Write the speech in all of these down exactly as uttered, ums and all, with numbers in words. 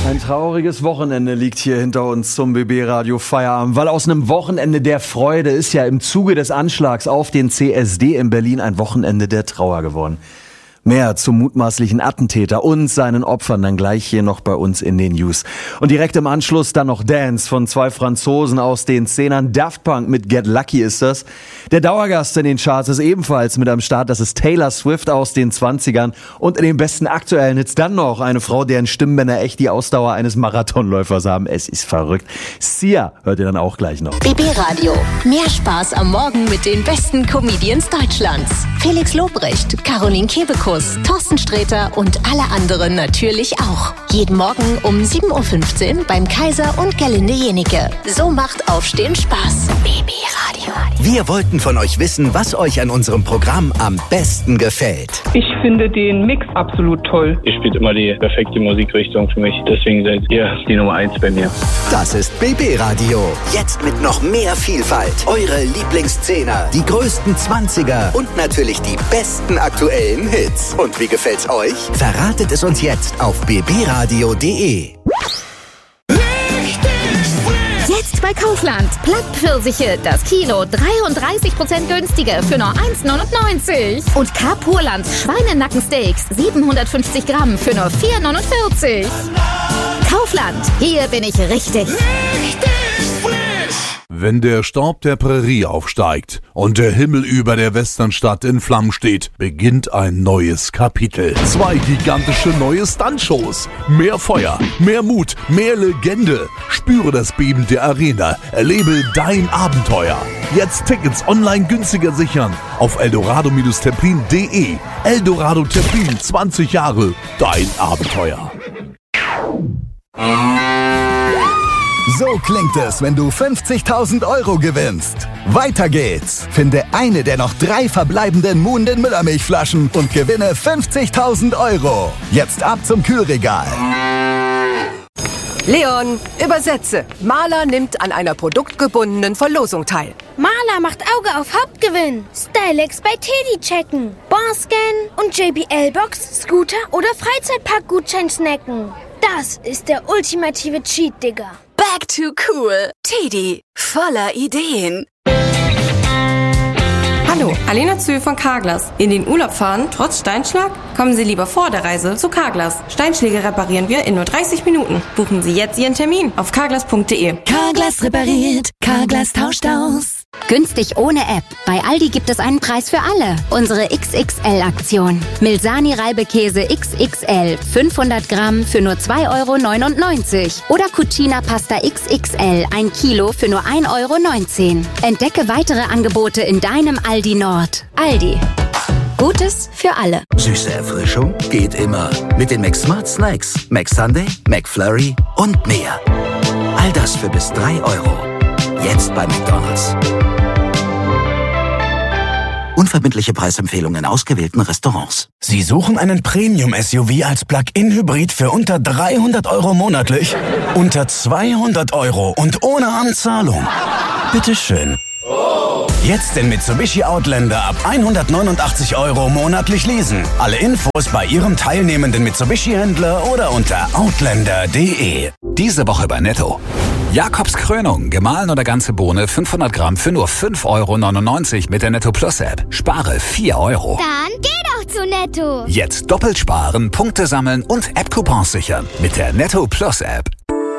Ein trauriges Wochenende liegt hier hinter uns zum B B-Radio Feierabend, weil aus einem Wochenende der Freude ist ja im Zuge des Anschlags auf den C S D in Berlin ein Wochenende der Trauer geworden. Mehr zum mutmaßlichen Attentäter und seinen Opfern dann gleich hier noch bei uns in den News. Und direkt im Anschluss dann noch Dance von zwei Franzosen aus den Zehnern. Daft Punk mit Get Lucky ist das. Der Dauergast in den Charts ist ebenfalls mit am Start. Das ist Taylor Swift aus den zwanzigern. Und in den besten aktuellen Hits dann noch eine Frau, deren Stimmbänder echt die Ausdauer eines Marathonläufers haben. Es ist verrückt. Sia hört ihr dann auch gleich noch. B B-Radio. Mehr Spaß am Morgen mit den besten Comedians Deutschlands. Felix Lobrecht, Caroline Kebekus, Thorsten Sträter und alle anderen natürlich auch. Jeden Morgen um sieben Uhr fünfzehn beim Kaiser und Gerlinde Jenike. So macht Aufstehen Spaß. B B-Radio. Wir wollten von euch wissen, was euch an unserem Programm am besten gefällt. Ich finde den Mix absolut toll. Ihr spielt immer die perfekte Musikrichtung für mich. Deswegen seid ihr die Nummer eins bei mir. Das ist B B-Radio. Jetzt mit noch mehr Vielfalt. Eure Lieblingszehner, die größten Zwanziger und natürlich die besten aktuellen Hits. Und wie gefällt's euch? Verratet es uns jetzt auf b b radio punkt d e. Jetzt bei Kaufland. Plattpfirsiche, das Kilo dreiunddreißig Prozent günstiger für nur eins neunundneunzig. Und Carpurlands Schweinenackensteaks siebenhundertfünfzig Gramm für nur vier neunundvierzig. Kaufland, hier bin ich richtig. Wenn der Staub der Prärie aufsteigt und der Himmel über der Westernstadt in Flammen steht, beginnt ein neues Kapitel. Zwei gigantische neue Stuntshows. Mehr Feuer, mehr Mut, mehr Legende. Spüre das Beben der Arena. Erlebe dein Abenteuer. Jetzt Tickets online günstiger sichern auf eldorado Terpin punkt d e. Eldorado Terpin, zwanzig Jahre, dein Abenteuer. So klingt es, wenn du fünfzigtausend Euro gewinnst. Weiter geht's. Finde eine der noch drei verbleibenden Muhnden Müllermilchflaschen und gewinne fünfzigtausend Euro. Jetzt ab zum Kühlregal. Leon, übersetze. Maler nimmt an einer produktgebundenen Verlosung teil. Maler macht Auge auf Hauptgewinn. Stylex bei Teddy checken. Barscan und J B L-Box, Scooter oder Freizeitparkgutschein snacken. Das ist der ultimative Cheat, Digga. Back to cool. Teddy, voller Ideen. Hallo, Alena Zühl von Carglass. In den Urlaub fahren, trotz Steinschlag? Kommen Sie lieber vor der Reise zu Carglass. Steinschläge reparieren wir in nur dreißig Minuten. Buchen Sie jetzt Ihren Termin auf carglass punkt d e. Carglass repariert, Carglass tauscht aus. Günstig ohne App. Bei Aldi gibt es einen Preis für alle. Unsere X X L-Aktion. Milsani Reibekäse X X L. fünfhundert Gramm für nur zwei Euro neunundneunzig. Oder Cucina Pasta X X L. Ein Kilo für nur ein Euro neunzehn. Entdecke weitere Angebote in deinem Aldi Nord. Aldi. Gutes für alle. Süße Erfrischung geht immer. Mit den McSmart Snacks, McSunday, McFlurry und mehr. All das für bis drei Euro. Jetzt bei McDonald's. Unverbindliche Preisempfehlungen in ausgewählten Restaurants. Sie suchen einen Premium-S U V als Plug-in-Hybrid für unter dreihundert Euro monatlich? Unter zweihundert Euro und ohne Anzahlung? Bitteschön. Jetzt den Mitsubishi Outlander ab hundertneunundachtzig Euro monatlich leasen. Alle Infos bei Ihrem teilnehmenden Mitsubishi-Händler oder unter outlander punkt d e. Diese Woche bei Netto. Jakobs Krönung, gemahlen oder ganze Bohne, fünfhundert Gramm für nur fünf Euro neunundneunzig mit der Netto Plus App. Spare vier Euro. Dann geh doch zu Netto. Jetzt doppelt sparen, Punkte sammeln und App-Coupons sichern mit der Netto Plus App.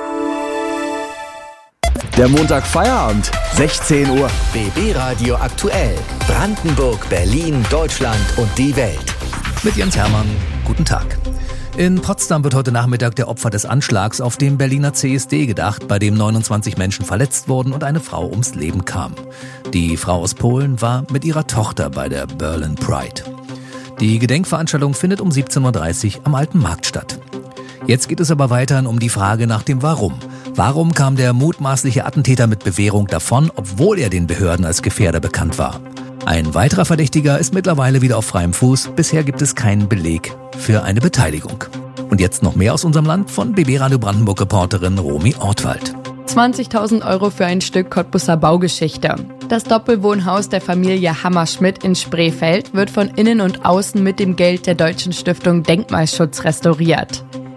Der Montag Feierabend, sechzehn Uhr. B B-Radio aktuell. Brandenburg, Berlin, Deutschland und die Welt. Mit Jens Hermann, guten Tag. In Potsdam wird heute Nachmittag der Opfer des Anschlags auf dem Berliner C S D gedacht, bei dem neunundzwanzig Menschen verletzt wurden und eine Frau ums Leben kam. Die Frau aus Polen war mit ihrer Tochter bei der Berlin Pride. Die Gedenkveranstaltung findet um siebzehn Uhr dreißig am Alten Markt statt. Jetzt geht es aber weiterhin um die Frage nach dem Warum. Warum kam der mutmaßliche Attentäter mit Bewährung davon, obwohl er den Behörden als Gefährder bekannt war? Ein weiterer Verdächtiger ist mittlerweile wieder auf freiem Fuß. Bisher gibt es keinen Beleg für eine Beteiligung. Und jetzt noch mehr aus unserem Land von B B-Radio Brandenburg-Reporterin Romy Ortwald. zwanzigtausend Euro für ein Stück Cottbusser Baugeschichte. Das Doppelwohnhaus der Familie Hammerschmidt in Spreefeld wird von innen und außen mit dem Geld der Deutschen Stiftung Denkmalschutz restauriert.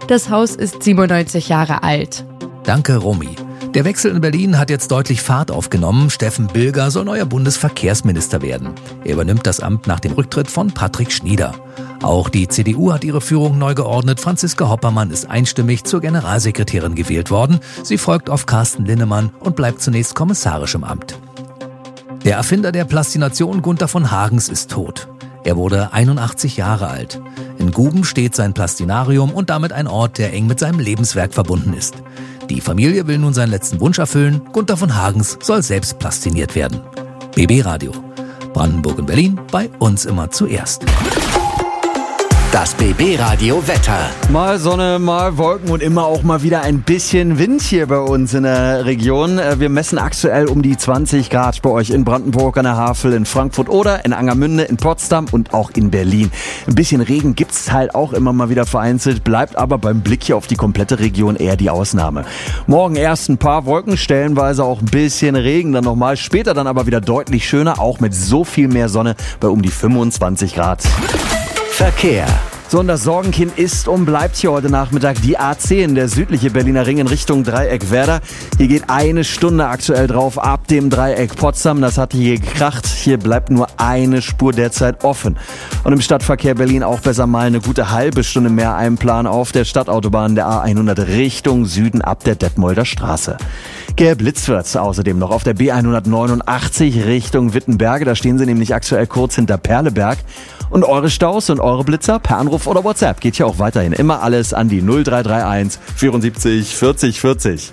Das Haus ist siebenundneunzig Jahre alt. Danke, Romy. Der Wechsel in Berlin hat jetzt deutlich Fahrt aufgenommen. Steffen Bilger soll neuer Bundesverkehrsminister werden. Er übernimmt das Amt nach dem Rücktritt von Patrick Schnieder. Auch die C D U hat ihre Führung neu geordnet. Franziska Hoppermann ist einstimmig zur Generalsekretärin gewählt worden. Sie folgt auf Carsten Linnemann und bleibt zunächst kommissarisch im Amt. Der Erfinder der Plastination Gunther von Hagens ist tot. Er wurde einundachtzig Jahre alt. In Guben steht sein Plastinarium und damit ein Ort, der eng mit seinem Lebenswerk verbunden ist. Die Familie will nun seinen letzten Wunsch erfüllen. Gunther von Hagens soll selbst plastiniert werden. B B Radio. Brandenburg und Berlin, bei uns immer zuerst. Das B B Radio Wetter. Mal Sonne, mal Wolken und immer auch mal wieder ein bisschen Wind hier bei uns in der Region. Wir messen aktuell um die zwanzig Grad bei euch in Brandenburg an der Havel, in Frankfurt oder in Angermünde, in Potsdam und auch in Berlin. Ein bisschen Regen gibt's halt auch immer mal wieder vereinzelt, bleibt aber beim Blick hier auf die komplette Region eher die Ausnahme. Morgen erst ein paar Wolken, stellenweise auch ein bisschen Regen dann nochmal, später dann aber wieder deutlich schöner, auch mit so viel mehr Sonne bei um die fünfundzwanzig Grad. Verkehr. So, und das Sorgenkind ist und bleibt hier heute Nachmittag die A zehn, der südliche Berliner Ring in Richtung Dreieck Werder. Hier geht eine Stunde aktuell drauf ab dem Dreieck Potsdam. Das hatte hier gekracht. Hier bleibt nur eine Spur derzeit offen. Und im Stadtverkehr Berlin auch besser mal eine gute halbe Stunde mehr einplanen auf der Stadtautobahn der A hundert Richtung Süden ab der Detmolder Straße. Geblitzt wird's außerdem noch auf der B hundertneunundachtzig Richtung Wittenberge. Da stehen sie nämlich aktuell kurz hinter Perleberg. Und eure Staus und eure Blitzer per Anruf oder WhatsApp geht ja auch weiterhin immer alles an die null drei drei eins vierundsiebzig vierzig vierzig.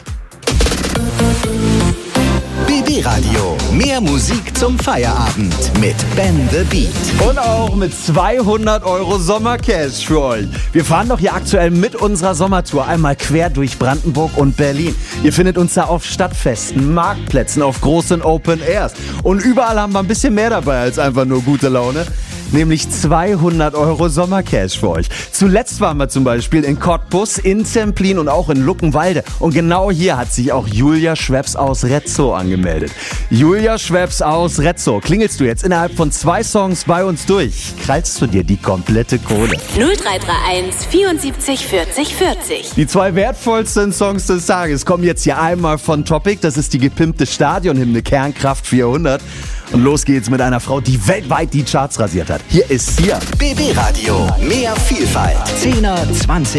B B Radio. Mehr Musik zum Feierabend mit Ben the Beat. Und auch mit zweihundert Euro Sommercash für euch. Wir fahren doch hier aktuell mit unserer Sommertour einmal quer durch Brandenburg und Berlin. Ihr findet uns da auf Stadtfesten, Marktplätzen, auf großen Open Airs. Und überall haben wir ein bisschen mehr dabei als einfach nur gute Laune. Nämlich zweihundert Euro Sommercash für euch. Zuletzt waren wir zum Beispiel in Cottbus, in Zemplin und auch in Luckenwalde. Und genau hier hat sich auch Julia Schweppes aus Retzow angemeldet. Julia Schweppes aus Retzow, klingelst du jetzt innerhalb von zwei Songs bei uns durch, krallst du dir die komplette Kohle. null drei drei eins vierundsiebzig vierzig vierzig. Die zwei wertvollsten Songs des Tages kommen jetzt hier einmal von Topic. Das ist die gepimpte Stadionhymne Kernkraft vierhundert. Und los geht's mit einer Frau, die weltweit die Charts rasiert hat. Hier ist sie. B B Radio. Mehr Vielfalt. zehner, zwanziger